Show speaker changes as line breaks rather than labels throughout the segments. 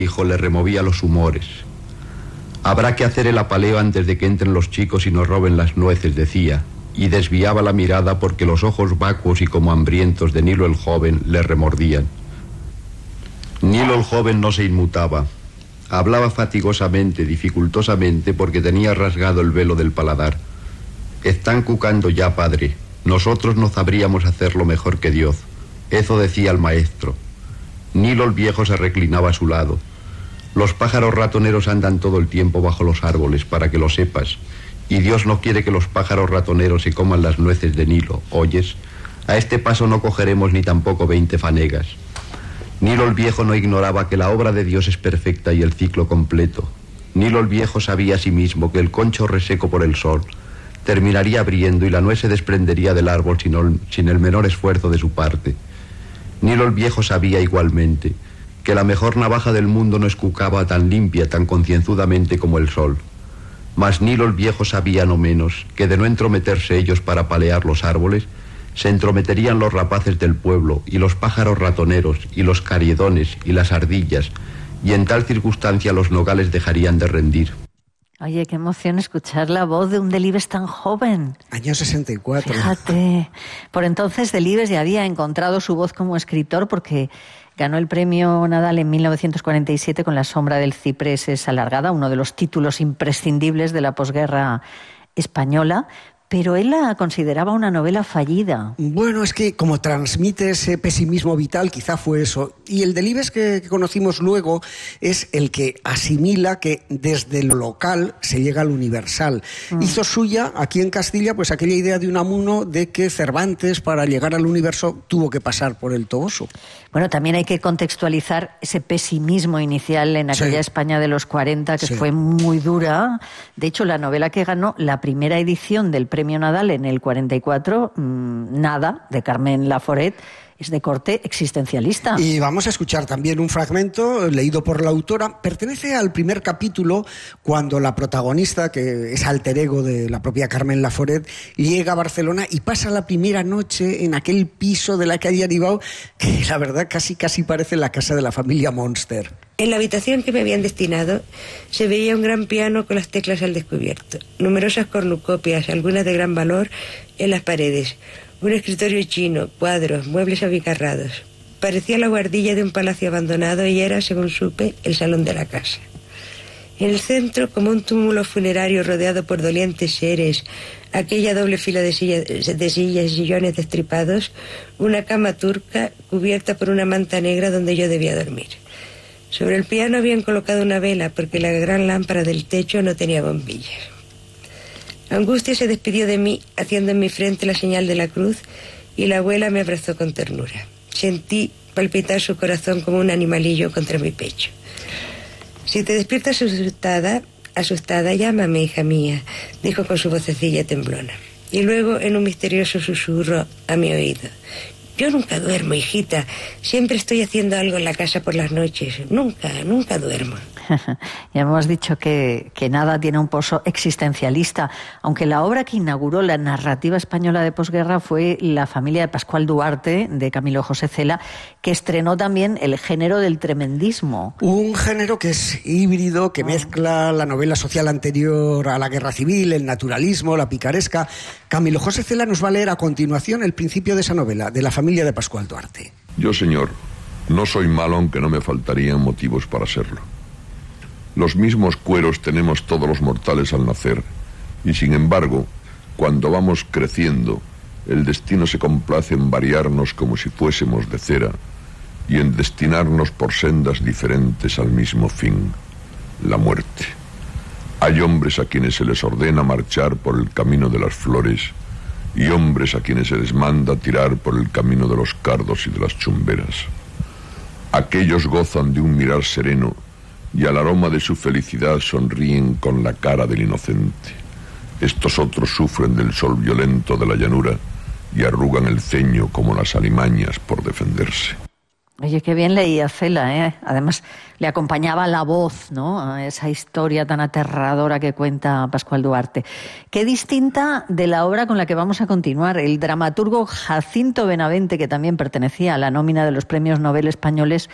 hijo le removía los humores. Habrá que hacer el apaleo antes de que entren los chicos y nos roben las nueces, decía, y desviaba la mirada porque los ojos vacuos y como hambrientos de Nilo el joven le remordían. Nilo el joven no se inmutaba. Hablaba fatigosamente, dificultosamente, porque tenía rasgado el velo del paladar. Están cucando ya, padre. Nosotros no sabríamos hacerlo mejor que Dios. Eso decía el maestro. Nilo el viejo se reclinaba a su lado. Los pájaros ratoneros andan todo el tiempo bajo los árboles, para que lo sepas. Y Dios no quiere que los pájaros ratoneros se coman las nueces de Nilo, ¿oyes? A este paso no cogeremos ni tampoco 20 fanegas. Nilo el viejo no ignoraba que la obra de Dios es perfecta y el ciclo completo. Nilo el viejo sabía asimismo que el concho reseco por el sol terminaría abriendo y la nuez se desprendería del árbol sin el menor esfuerzo de su parte. Nilo el viejo sabía igualmente que la mejor navaja del mundo no escucaba tan limpia, tan concienzudamente como el sol. Mas Nilo el viejo sabía no menos que de no entrometerse ellos para palear los árboles, se entrometerían los rapaces del pueblo y los pájaros ratoneros y los cariedones y las ardillas, y en tal circunstancia los nogales dejarían de rendir.
Oye, qué emoción escuchar la voz de un Delibes tan joven.
Año 64.
Fíjate. Por entonces Delibes ya había encontrado su voz como escritor porque ganó el premio Nadal en 1947 con La sombra del ciprés es alargada, uno de los títulos imprescindibles de la posguerra española. Pero él la consideraba una novela fallida.
Bueno, es que como transmite ese pesimismo vital, quizá fue eso. Y el Delibes que conocimos luego es el que asimila que desde lo local se llega al universal. Hizo suya, aquí en Castilla, pues aquella idea de Unamuno de que Cervantes, para llegar al universo, tuvo que pasar por el Toboso.
Bueno, también hay que contextualizar ese pesimismo inicial en aquella España de los 40, que fue muy dura. De hecho, la novela que ganó la primera edición del Premio Nadal en el 44, Nada, de Carmen Laforet, es de corte existencialista.
Y vamos a escuchar también un fragmento leído por la autora. Pertenece al primer capítulo, cuando la protagonista, que es alter ego de la propia Carmen Laforet, llega a Barcelona y pasa la primera noche en aquel piso de la calle Aribau, que la verdad casi parece la casa de la familia Monster.
En la habitación que me habían destinado se veía un gran piano con las teclas al descubierto, numerosas cornucopias, algunas de gran valor, en las paredes, un escritorio chino, cuadros, muebles abigarrados. Parecía la guardilla de un palacio abandonado y era, según supe, el salón de la casa. En el centro, como un túmulo funerario rodeado por dolientes seres, aquella doble fila de sillas y sillones destripados, una cama turca cubierta por una manta negra donde yo debía dormir. Sobre el piano habían colocado una vela porque la gran lámpara del techo no tenía bombillas. Angustia se despidió de mí haciendo en mi frente la señal de la cruz y la abuela me abrazó con ternura. Sentí palpitar su corazón como un animalillo contra mi pecho. Si te despiertas asustada, llámame, hija mía, dijo con su vocecilla temblona. Y luego en un misterioso susurro a mi oído. Yo nunca duermo, hijita. Siempre estoy haciendo algo en la casa por las noches. Nunca duermo.
Ya hemos dicho que Nada tiene un pozo existencialista, aunque la obra que inauguró la narrativa española de posguerra fue La familia de Pascual Duarte, de Camilo José Cela, que estrenó también el género del tremendismo.
Un género que es híbrido, que mezcla la novela social anterior a la guerra civil, el naturalismo, la picaresca. Camilo José Cela nos va a leer a continuación el principio de esa novela, de La familia de Pascual Duarte.
Yo, señor, no soy malo, aunque no me faltarían motivos para serlo. Los mismos cueros tenemos todos los mortales al nacer, y sin embargo, cuando vamos creciendo, el destino se complace en variarnos como si fuésemos de cera, y en destinarnos por sendas diferentes al mismo fin, la muerte. Hay hombres a quienes se les ordena marchar por el camino de las flores, y hombres a quienes se les manda tirar por el camino de los cardos y de las chumberas. Aquellos gozan de un mirar sereno, y al aroma de su felicidad sonríen con la cara del inocente. Estos otros sufren del sol violento de la llanura y arrugan el ceño como las alimañas por defenderse.
Oye, qué bien leía Cela, ¿eh? Además, le acompañaba la voz, ¿no?, a esa historia tan aterradora que cuenta Pascual Duarte. Qué distinta de la obra con la que vamos a continuar. El dramaturgo Jacinto Benavente, que también pertenecía a la nómina de los premios Nobel españoles,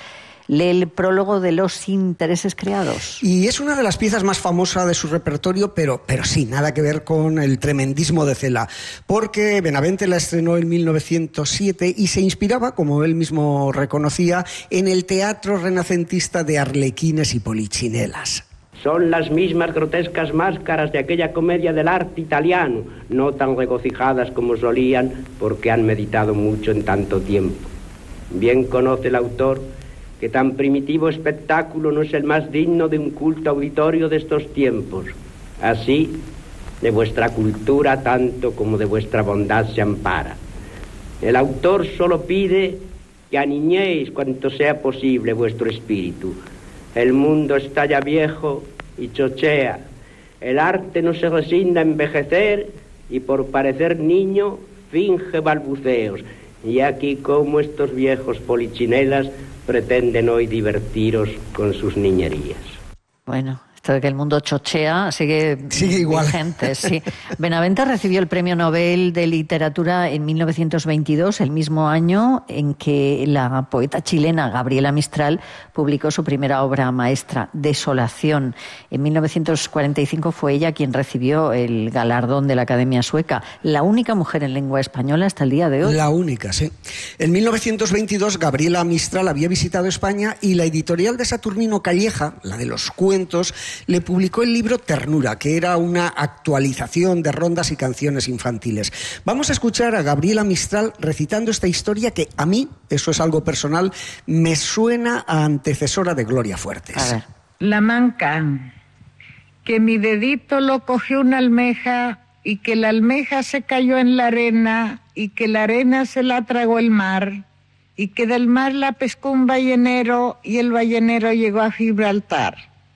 lee el prólogo de Los intereses creados.
Y es una de las piezas más famosas de su repertorio, pero sí, nada que ver con el tremendismo de Cela, porque Benavente la estrenó en 1907 y se inspiraba, como él mismo reconocía, en el teatro renacentista de arlequines y polichinelas.
Son las mismas grotescas máscaras de aquella comedia del arte italiano, no tan regocijadas como solían, porque han meditado mucho en tanto tiempo. Bien conoce el autor que tan primitivo espectáculo no es el más digno de un culto auditorio de estos tiempos. Así, de vuestra cultura tanto como de vuestra bondad se ampara. El autor solo pide que aniñéis cuanto sea posible vuestro espíritu. El mundo está ya viejo y chochea. El arte no se resigna a envejecer y por parecer niño finge balbuceos. Y aquí como estos viejos polichinelas pretenden hoy divertiros con sus niñerías.
Bueno, esto de que el mundo chochea sigue
igual.
Vigente, sí. Benavente recibió el Premio Nobel de Literatura en 1922, el mismo año en que la poeta chilena Gabriela Mistral publicó su primera obra maestra, Desolación. En 1945 fue ella quien recibió el galardón de la Academia Sueca, la única mujer en lengua española hasta el día de hoy.
La única, sí. En 1922 Gabriela Mistral había visitado España y la editorial de Saturnino Calleja, la de los cuentos, le publicó el libro Ternura, que era una actualización de rondas y canciones infantiles. Vamos a escuchar a Gabriela Mistral recitando esta historia que a mí, eso es algo personal, me suena a antecesora de Gloria Fuertes.
A ver.
La manca, que mi dedito lo cogió una almeja y que la almeja se cayó en la arena y que la arena se la tragó el mar y que del mar la pescó un ballenero y el ballenero llegó a Gibraltar.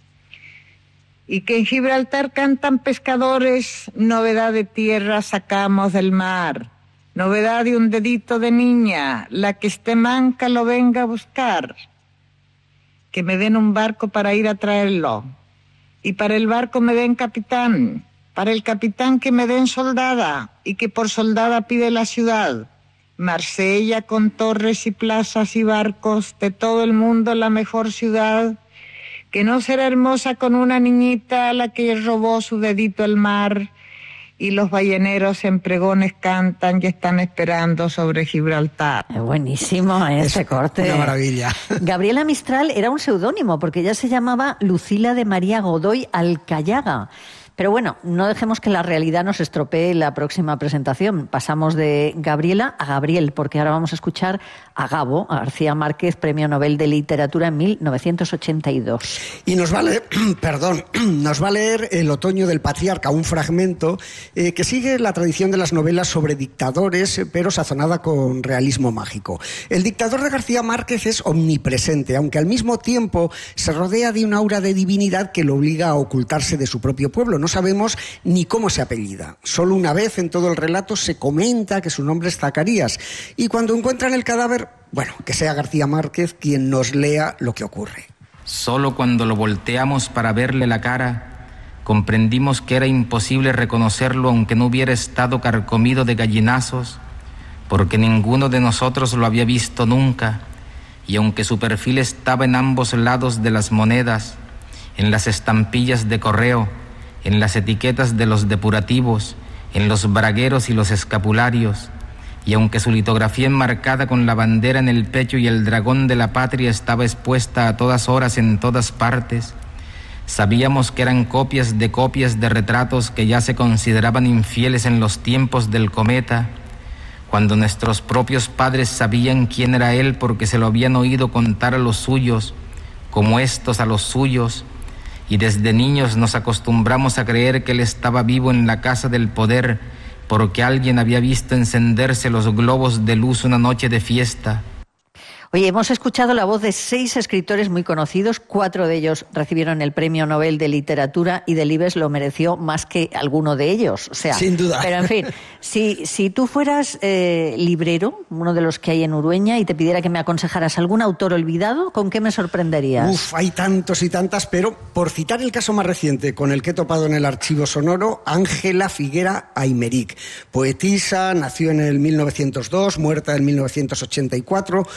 Y que en Gibraltar cantan pescadores, novedad de tierra sacamos del mar, novedad de un dedito de niña, la que esté manca lo venga a buscar. Que me den un barco para ir a traerlo, y para el barco me den capitán, para el capitán que me den soldada, y que por soldada pide la ciudad. Marsella con torres y plazas y barcos, de todo el mundo la mejor ciudad, que no será hermosa con una niñita a la que robó su dedito el mar, y los balleneros en pregones cantan y están esperando sobre Gibraltar.
Buenísimo ese corte.
Una maravilla.
Gabriela Mistral era un seudónimo porque ella se llamaba Lucila de María Godoy Alcayaga. Pero bueno, no dejemos que la realidad nos estropee la próxima presentación. Pasamos de Gabriela a Gabriel, porque ahora vamos a escuchar a Gabo, a García Márquez, Premio Nobel de Literatura en 1982.
Y nos va a leer El otoño del patriarca, un fragmento que sigue la tradición de las novelas sobre dictadores, pero sazonada con realismo mágico. El dictador de García Márquez es omnipresente, aunque al mismo tiempo se rodea de un aura de divinidad que lo obliga a ocultarse de su propio pueblo. No sabemos ni cómo se apellida. Solo una vez en todo el relato se comenta que su nombre es Zacarías. Y cuando encuentran el cadáver, bueno, que sea García Márquez quien nos lea lo que ocurre.
Solo cuando lo volteamos para verle la cara, comprendimos que era imposible reconocerlo aunque no hubiera estado carcomido de gallinazos, porque ninguno de nosotros lo había visto nunca, y aunque su perfil estaba en ambos lados de las monedas, en las estampillas de correo, en las etiquetas de los depurativos, en los bragueros y los escapularios, y aunque su litografía enmarcada con la bandera en el pecho y el dragón de la patria estaba expuesta a todas horas en todas partes, sabíamos que eran copias de retratos que ya se consideraban infieles en los tiempos del cometa, cuando nuestros propios padres sabían quién era él porque se lo habían oído contar a los suyos, como estos a los suyos, y desde niños nos acostumbramos a creer que él estaba vivo en la casa del poder porque alguien había visto encenderse los globos de luz una noche de fiesta.
Oye, hemos escuchado la voz de 6 escritores muy conocidos, 4 de ellos recibieron el Premio Nobel de Literatura y Delibes lo mereció más que alguno de ellos. O sea,
sin duda.
Pero en fin, si tú fueras librero, uno de los que hay en Urueña, y te pidiera que me aconsejaras algún autor olvidado, ¿con qué me sorprenderías?
Hay tantos y tantas, pero por citar el caso más reciente con el que he topado en el archivo sonoro, Ángela Figuera Aymeric, poetisa, nació en el 1902, muerta en 1984,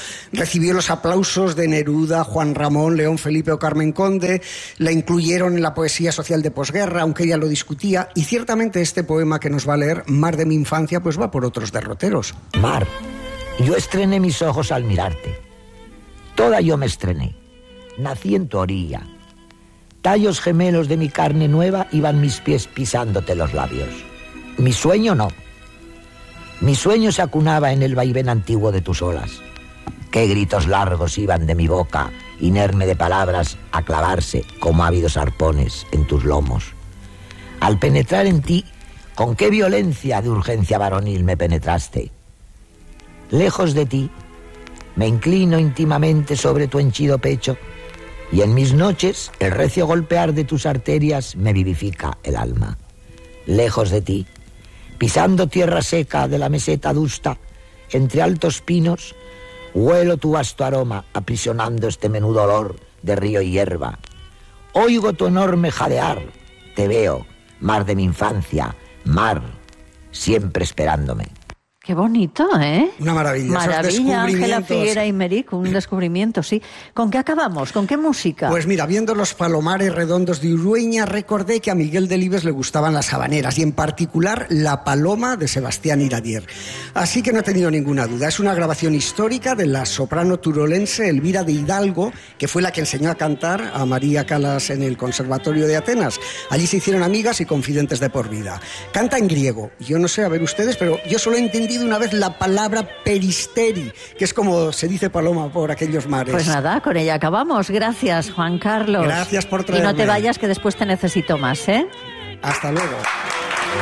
recibió los aplausos de Neruda, Juan Ramón, León Felipe o Carmen Conde, la incluyeron en la poesía social de posguerra, aunque ella lo discutía, y ciertamente este poema que nos va a leer, Mar de mi infancia, pues va por otros derroteros.
Mar, yo estrené mis ojos al mirarte. Toda yo me estrené. Nací en tu orilla. Tallos gemelos de mi carne nueva iban mis pies pisándote los labios. Mi sueño no. Mi sueño se acunaba en el vaivén antiguo de tus olas. Qué gritos largos iban de mi boca, inerme de palabras, a clavarse como ávidos arpones en tus lomos. Al penetrar en ti, con qué violencia de urgencia varonil me penetraste. Lejos de ti, me inclino íntimamente sobre tu henchido pecho, y en mis noches el recio golpear de tus arterias me vivifica el alma. Lejos de ti, pisando tierra seca de la meseta adusta, entre altos pinos, huelo tu vasto aroma, aprisionando este menudo olor de río y hierba. Oigo tu enorme jadear, te veo, mar de mi infancia, mar, siempre esperándome.
Qué bonito, ¿eh?
Una maravilla.
Maravilla, Ángela Figuera y Meric, un descubrimiento, sí. ¿Con qué acabamos? ¿Con qué música?
Pues mira, viendo los palomares redondos de Urueña, recordé que a Miguel Delibes le gustaban las habaneras, y en particular La Paloma de Sebastián Iradier. Así que no he tenido ninguna duda. Es una grabación histórica de la soprano turolense Elvira de Hidalgo, que fue la que enseñó a cantar a María Callas en el Conservatorio de Atenas. Allí se hicieron amigas y confidentes de por vida. Canta en griego. Yo no sé, a ver ustedes, pero yo solo he entendido una vez la palabra peristeri, que es como se dice paloma por aquellos mares.
Pues nada, con ella acabamos. Gracias, Juan Carlos.
Gracias por traerme.
Y no te vayas, que después te necesito más, ¿eh?
Hasta luego.